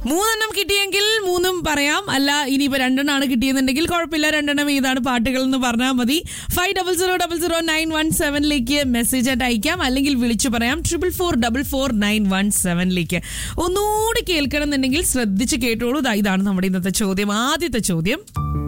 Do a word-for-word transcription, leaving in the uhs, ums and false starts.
മൂന്നെണ്ണം കിട്ടിയെങ്കിൽ മൂന്നും പറയാം. അല്ല ഇനിയിപ്പോ രണ്ടെണ്ണമാണ് കിട്ടിയെന്നുണ്ടെങ്കിൽ കുഴപ്പമില്ല, രണ്ടെണ്ണം ഏതാണ് പാട്ടുകൾ എന്ന് പറഞ്ഞാൽ മതി. Five double zero double zero nine one സെവനിലേക്ക് message ആയിട്ട് അയക്കാം, അല്ലെങ്കിൽ വിളിച്ചു പറയാം triple four double four nine one സെവനിലേക്ക്. ഒന്നുകൂടി കേൾക്കണം എന്നുണ്ടെങ്കിൽ ശ്രദ്ധിച്ച് കേട്ടോളൂ. ഇതാണ് നമ്മുടെ ഇന്നത്തെ ചോദ്യം. ആദ്യത്തെ ചോദ്യം,